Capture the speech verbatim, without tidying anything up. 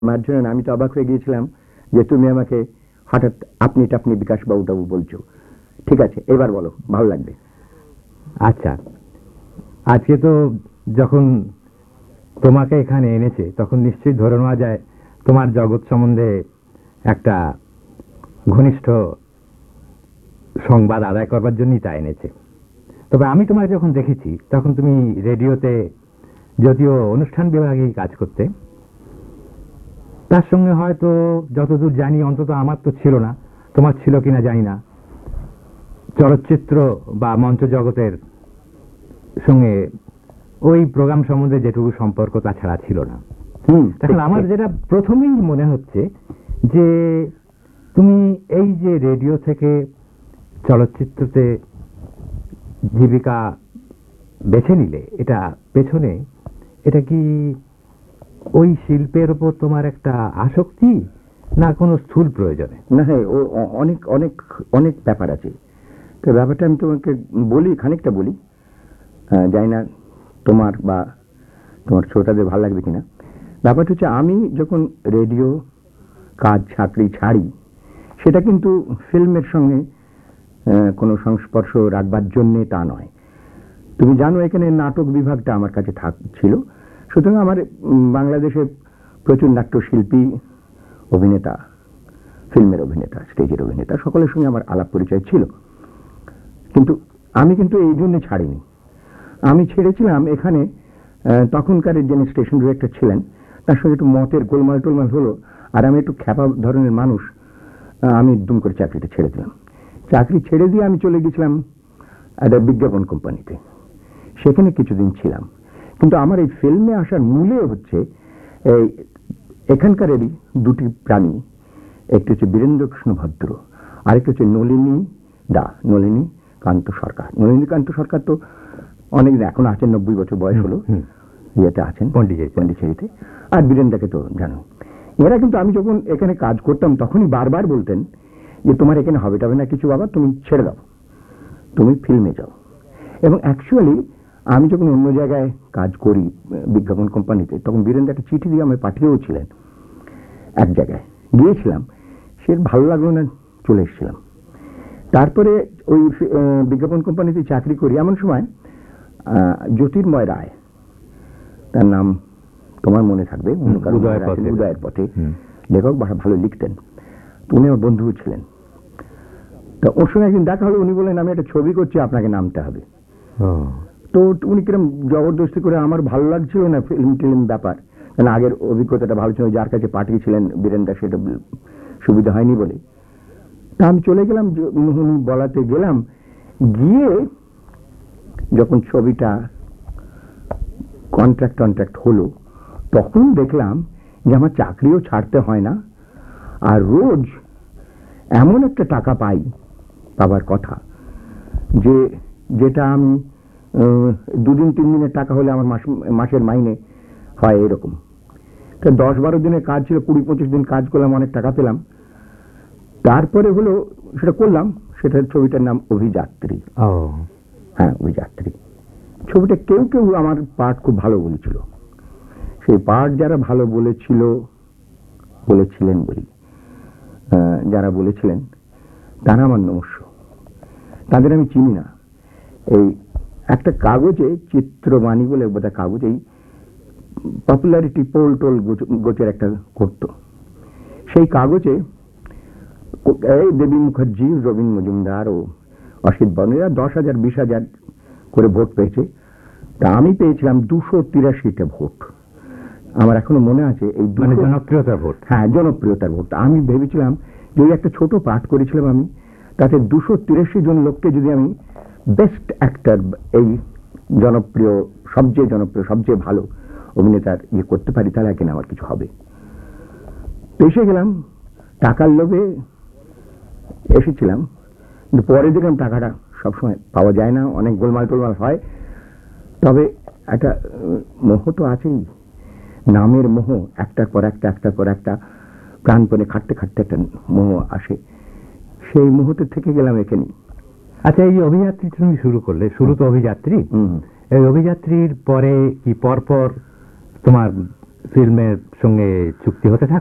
মার্জনা আমি তো অবাক হয়ে গিয়েছিলাম যে তুমি আমাকে হঠাৎ আপনি টাপনি বিকাশ বাবু টাবু বলছো। ঠিক আছে, এবার বলো, ভালো লাগবে। আচ্ছা, আজকে তো যখন তোমাকে এখানে এনেছে তখন নিশ্চয়ই ধরে নেওয়া যায় তোমার জগৎ সম্বন্ধে একটা ঘনিষ্ঠ সংবাদ আদায় করবার জন্যই তা এনেছে। তবে আমি তোমাকে যখন দেখেছি তখন তুমি রেডিওতে যদিও অনুষ্ঠান বিভাগেই কাজ করতে, তার সঙ্গে হয়তো যতদূর জানি, অন্তত আমার তো ছিল না, তোমার ছিল কিনা জানি না, চলচ্চিত্র বা মঞ্চ জগতের সঙ্গে ওই প্রোগ্রাম সম্বন্ধে যেটুকু সম্পর্ক তাছাড়া ছিল না। এখন আমার যেটা প্রথমেই মনে হচ্ছে যে তুমি এই যে রেডিও থেকে চলচ্চিত্রতে জীবিকা বেছে নিলে, এটা পেছনে এটা কি ওই শিল্পের উপর তোমার একটা আসক্তি না কোনো স্থূল প্রয়োজনে? না, হ্যাঁ, ও অনেক অনেক অনেক ব্যাপার আছে। তো ব্যাপারটা আমি তোমাকে বলি, খানিকটা বলি, জানি না তোমার বা তোমার শ্রোতাদের ভালো লাগবে কিনা। ব্যাপারটা হচ্ছে, আমি যখন রেডিও কাজ চাকরি ছাড়ি, সেটা কিন্তু ফিল্মের সঙ্গে কোনো সংস্পর্শ রাখবার জন্যে তা নয়। তুমি জানো এখানে নাটক বিভাগটা আমার কাছে থাক ছিল, সুতরাং আমার বাংলাদেশে প্রচুর নাট্যশিল্পী, অভিনেতা, ফিল্মের অভিনেতা, স্টেজের অভিনেতা, সকলের সঙ্গে আমার আলাপ পরিচয় ছিল। কিন্তু আমি কিন্তু এই জন্য ছাড়িনি। আমি ছেড়েছিলাম এখানে, তখনকার যিনি স্টেশন ডিরেক্টর ছিলেন তার সঙ্গে একটু মতের গোলমাল টোলমাল হলো, আর আমি একটু খ্যাপা ধরনের মানুষ, আমি দুম করে চাকরিটা ছেড়ে দিলাম। চাকরি ছেড়ে দিয়ে আমি চলে গেছিলাম একটা বিজ্ঞাপন কোম্পানিতে, সেখানে কিছুদিন ছিলাম। কিন্তু আমার এই ফিল্মে আসার মূলে হচ্ছে এই এখানকারেরই দুটি প্রাণী, একটি হচ্ছে বীরেন্দ্র কৃষ্ণ ভদ্র, আরেকটি হচ্ছে নলিনী দা, নলিনী কান্ত সরকার। নলিনী কান্ত সরকার তো অনেক, এখন আছেন, নব্বই বছর বয়স হলো, ইয়েতে আছেন পন্ডিচেরিতে। আর বীরেন্দ্রকে তো জানো। এরা কিন্তু আমি যখন এখানে কাজ করতাম তখনই বারবার বলতেন যে তোমার এখানে হবে টাবে না কিছু বাবা, তুমি ছেড়ে দাও, তুমি ফিল্মে যাও। এবং অ্যাকচুয়ালি আমি যখন অন্য জায়গায় কাজ করি বিজ্ঞাপন কোম্পানিতে, তখন বীরেন্দ্র একটা চিঠি দিয়ে আমি পাঠিয়েও ছিলেন। এক জায়গায় গিয়েছিলাম, সে ভালো লাগলো না, চলে এসেছিলাম। তারপরে ওই বিজ্ঞাপন কোম্পানিতে চাকরি করি, এমন সময় জ্যোতির্ময় রায়, তার নাম তোমার মনে থাকবে, উদয়ের পথে লেখক, ভালো লিখতেন, উনি আমার বন্ধু ছিলেন। তো ওর সঙ্গে একদিন দেখা হলো, উনি বললেন আমি একটা ছবি করছি, আপনাকে নামতে হবে। তো উনি কিরম জবরদস্তি করে, আমার ভালো লাগছিল না ফিল্ম টিল্ম ব্যাপার, কারণ আগের অভিজ্ঞতাটা ভালো ছিল, যার কাছে পাঠিয়েছিলেন বীরেন্দ্র সেটা সুবিধা হয়নি বলে। তা আমি চলে গেলাম, উনি বলাতে গেলাম, গিয়ে যখন ছবিটা কন্ট্রাক্ট কন্ট্রাক্ট হলো, তখন দেখলাম যে আমার চাকরিও ছাড়তে হয় না, আর রোজ এমন একটা টাকা পাই, পাবার কথা, যে যেটা আমি দুদিন তিন দিনের টাকা হলে আমার মাস মাসের মাইনে হয় এরকম। তো দশ বারো দিনের কাজ ছিল, কুড়ি পঁচিশ দিন কাজ করলাম, অনেক টাকা পেলাম। তারপরে হলো সেটা করলাম, সেটা ছবিটার নাম অভিযাত্রী। হ্যাঁ, অভিযাত্রী ছবিটা কেউ কেউ আমার পাঠ খুব ভালো বলেছিল। সেই পাঠ যারা ভালো বলেছিল, বলেছিলেন বলি, যারা বলেছিলেন তারা আমার নমস্য, তাদের আমি চিনি না। এই একটা কাগজে, চিত্রবাণী বলে বোধহয় কাগজ, এই পপুলারিটি পোল টোল গোচের একটা করতো, সেই কাগজে এই দেবী মুখার্জি, রবীন মজুমদার ও অসিত বর্মা দশ হাজার বিশ হাজার করে ভোট পেয়েছে। তা আমি পেয়েছিলাম দুশো তিরাশিটা ভোট। আমার এখনো মনে আছে, এই জনপ্রিয়তার ভোট। হ্যাঁ, জনপ্রিয়তার ভোট। আমি ভেবেছিলাম যে ওই একটা ছোট পাঠ করেছিলাম আমি, তাতে দুশো তিরাশি জন লোককে যদি আমি বেস্ট অ্যাক্টর, এই জনপ্রিয়, সবচেয়ে জনপ্রিয়, সবচেয়ে ভালো অভিনেতার ইয়ে করতে পারি, তাহলে এখানে আমার কিছু হবে। এসে গেলাম, টাকার লোভে এসেছিলাম, কিন্তু পরে দেখলাম টাকাটা সবসময় পাওয়া যায় না, অনেক গোলমাল টোলমাল হয়। তবে একটা মোহ তো আছেই, নামের মোহ, একটার পর একটা, একটার পর একটা, প্রাণপণে খাটতে খাটতে একটা মোহ আসে, সেই মুহূর্তে থেকে গেলাম এখানে। আচ্ছা, এই অভিযাত্রী তুমি শুরু করলে, শুরু তো অভিযাত্রী, এই অভিযাত্রীর পরে কি পরপর তোমার ফিল্মের সঙ্গে চুক্তি হতে থাকে।